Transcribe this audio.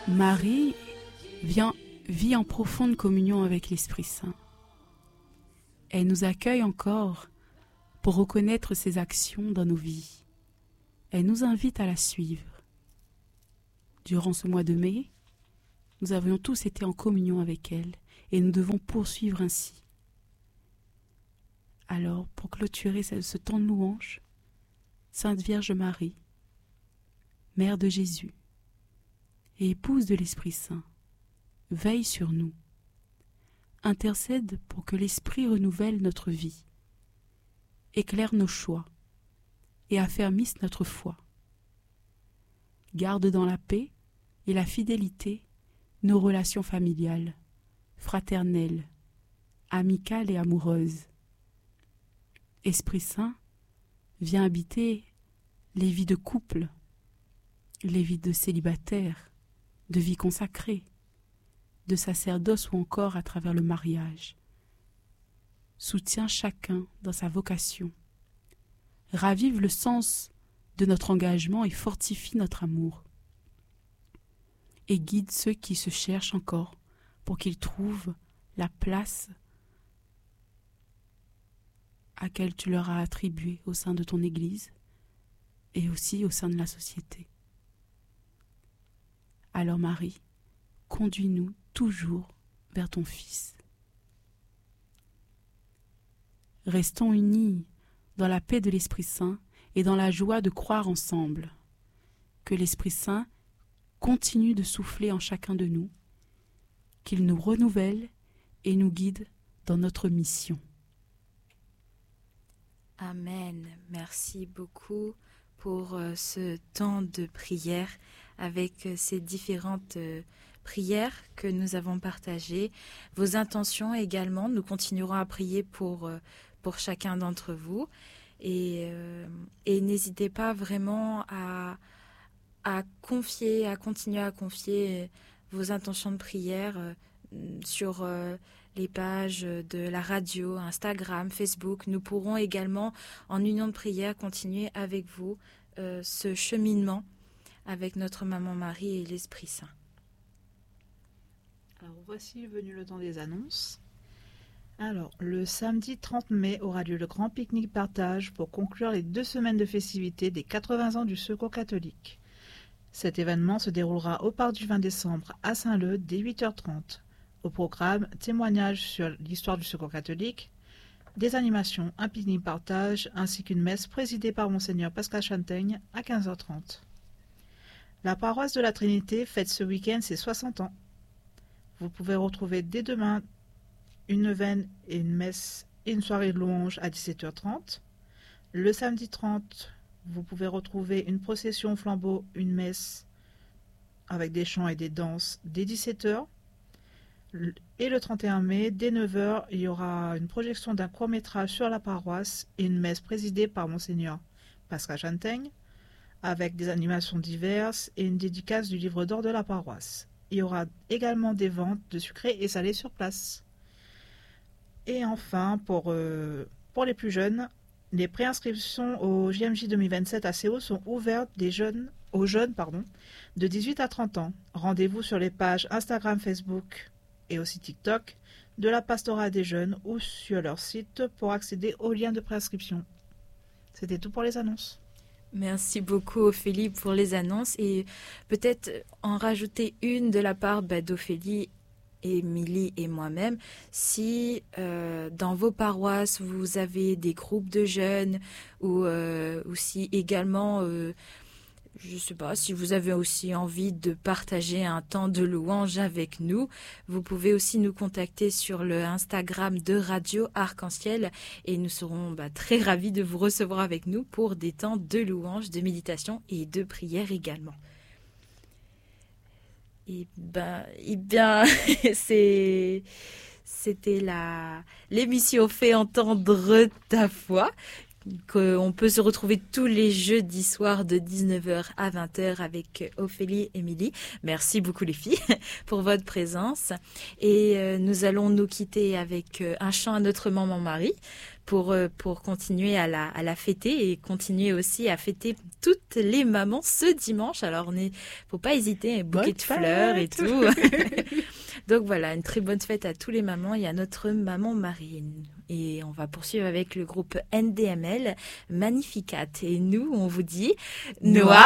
Marie vit en profonde communion avec l'Esprit Saint. Elle nous accueille encore pour reconnaître ses actions dans nos vies. Elle nous invite à la suivre. Durant ce mois de mai, nous avions tous été en communion avec elle et nous devons poursuivre ainsi. Alors, pour clôturer ce temps de louange, Sainte Vierge Marie, Mère de Jésus et épouse de l'Esprit Saint, veille sur nous, intercède pour que l'Esprit renouvelle notre vie, éclaire nos choix et affermisse notre foi. Garde dans la paix et la fidélité nos relations familiales, fraternelles, amicales et amoureuses. Esprit Saint, viens habiter les vies de couple, les vies de célibataires, de vie consacrée, de sacerdoce ou encore à travers le mariage. Soutiens chacun dans sa vocation. Ravive le sens de notre engagement et fortifie notre amour. Et guide ceux qui se cherchent encore pour qu'ils trouvent la place à laquelle tu leur as attribuée au sein de ton Église et aussi au sein de la société. Alors Marie, conduis-nous toujours vers ton Fils. Restons unis dans la paix de l'Esprit Saint et dans la joie de croire ensemble. Que l'Esprit Saint continue de souffler en chacun de nous, qu'il nous renouvelle et nous guide dans notre mission. Amen. Merci beaucoup pour ce temps de prière avec ces différentes prières que nous avons partagées. Vos intentions également, nous continuerons à prier pour chacun d'entre vous. Et n'hésitez pas vraiment à continuer à confier vos intentions de prière sur les pages de la radio, Instagram, Facebook. Nous pourrons également, en union de prière, continuer avec vous ce cheminement avec notre Maman Marie et l'Esprit Saint. Alors voici venu le temps des annonces. Alors, le samedi 30 mai aura lieu le grand pique-nique partage pour conclure les 2 semaines de festivités des 80 ans du Secours catholique. Cet événement se déroulera au parc du 20 décembre à Saint-Leu dès 8h30. Au programme, témoignages sur l'histoire du Secours catholique, des animations, un pique-nique partage ainsi qu'une messe présidée par Monseigneur Pascal Chantaigne à 15h30. La paroisse de la Trinité fête ce week-end ses 60 ans. Vous pouvez retrouver dès demain une neuvaine et une messe et une soirée de louange à 17h30. Le samedi 30, vous pouvez retrouver une procession au flambeau, une messe avec des chants et des danses dès 17h. Et le 31 mai, dès 9h, il y aura une projection d'un court-métrage sur la paroisse et une messe présidée par Monseigneur Pascal Chantaigne, avec des animations diverses et une dédicace du livre d'or de la paroisse. Il y aura également des ventes de sucrés et salés sur place. Et enfin, pour les plus jeunes, les préinscriptions au JMJ 2027 à CO sont ouvertes aux jeunes de 18 à 30 ans. Rendez-vous sur les pages Instagram, Facebook et aussi TikTok de la Pastorat des Jeunes ou sur leur site pour accéder aux liens de préinscription. C'était tout pour les annonces. Merci beaucoup Ophélie pour les annonces et peut-être en rajouter une de la part d'Ophélie, Émilie et moi-même. Si dans vos paroisses vous avez des groupes de jeunes ou si également je ne sais pas, si vous avez aussi envie de partager un temps de louange avec nous, vous pouvez aussi nous contacter sur le Instagram de Radio Arc-en-Ciel et nous serons très ravis de vous recevoir avec nous pour des temps de louange, de méditation et de prière également. Et bien, c'était l'émission Fait entendre ta foi. Qu'on peut se retrouver tous les jeudis soirs de 19h à 20h avec Ophélie et Émilie. Merci beaucoup les filles pour votre présence. Et nous allons nous quitter avec un chant à notre Maman Marie pour continuer à la fêter et continuer aussi à fêter toutes les mamans ce dimanche. Alors, faut pas hésiter, un bouquet de fleurs et tout. Donc voilà, une très bonne fête à tous les mamans et à notre maman Marine. Et on va poursuivre avec le groupe NDML, Magnificat. Et nous, on vous dit Noa